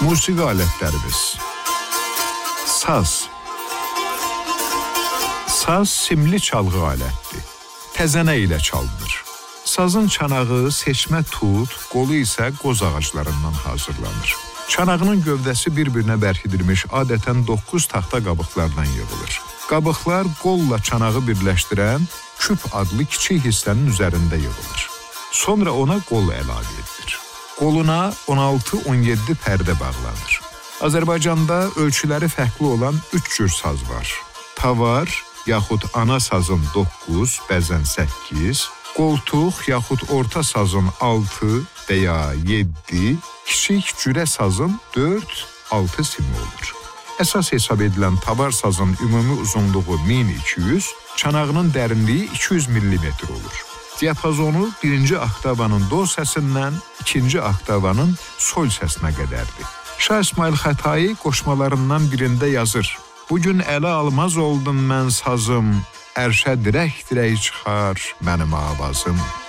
Musiqi alətlərimiz. Saz. Saz simli çalğı alətdir. Təzənə ilə çalınır. Sazın çanağı seçmə tut, qolu isə qoz ağaclarından hazırlanır. Çanağının gövdəsi bir-birinə bərkidilmiş adətən 9 taxta qabıqlardan yığılır. Qabıqlar qolla çanağı birləşdirən küp adlı kiçik hissənin üzərində yığılır. Sonra ona qol əlavə edilir. Qoluna 16-17 pərdə bağlanır. Azərbaycanda ölçüləri fərqli olan 3 cür saz var. Tavar, yaxud ana sazın 9, bəzən 8, qoltuq yaxud orta sazın 6 və ya 7, kiçik cürə sazın 4-6 simi olur. Əsas hesab edilən tavar sazın ümumi uzunluğu 1200, çanağının dərinliyi 200 mm olur. Diapazonu 1-ci oktavanın do səsindən 2-ci oktavanın sol səsinə qədərdir. Şah İsmail Xətai qoşmalarından birində yazır: "Bugün ələ almaz oldum mən sazım, ərşə dirək-dirək çıxar mənim avazım."